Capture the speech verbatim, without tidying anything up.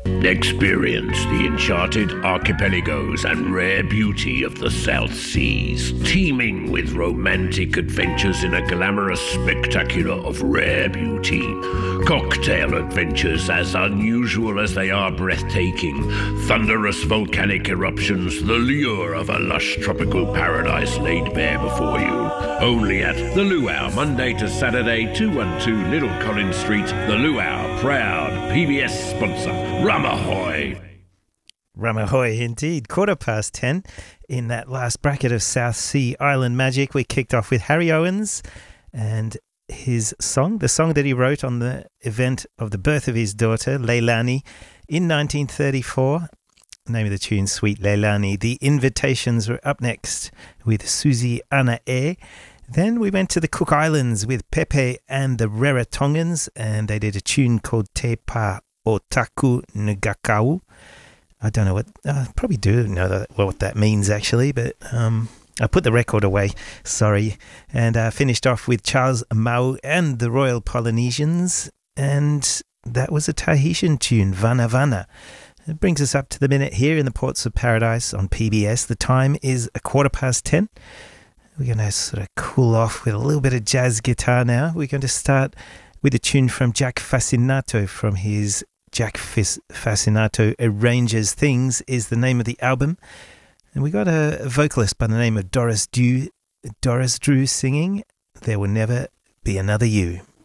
Experience the enchanted archipelagos and rare beauty of the South Seas, teeming with romantic adventures in a glamorous spectacular of rare beauty. Cocktail adventures as unusual as they are breathtaking. Thunderous volcanic eruptions, the lure of a lush tropical paradise laid bare before you. Only at The Luau, Monday to Saturday, two one two Little Collins Street. The Luau, proud P B S sponsor. Ramahoy. Ramahoy indeed. Quarter past ten. In that last bracket of South Sea Island Magic, we kicked off with Harry Owens and his song, the song that he wrote on the event of the birth of his daughter, Leilani, in nineteen thirty-four. The name of the tune, Sweet Leilani. The Invitations were up next with Susie Ana E. Then we went to the Cook Islands with Pepe and the Rarotongans, and they did a tune called Te Pa Otaku Ngakau. I don't know what, I probably do know that, what that means actually, but um, I put the record away, sorry. And uh, finished off with Charles Mau and the Royal Polynesians, and that was a Tahitian tune, Vana Vana. It brings us up to the minute here in the Ports of Paradise on P B S. The time is a quarter past ten. We're going to sort of cool off with a little bit of jazz guitar now. We're going to start with a tune from Jack Fascinato from his Jack Fis- Fascinato Arranges Things is the name of the album. And we got a vocalist by the name of Doris Drew, Doris Drew singing There Will Never Be Another You.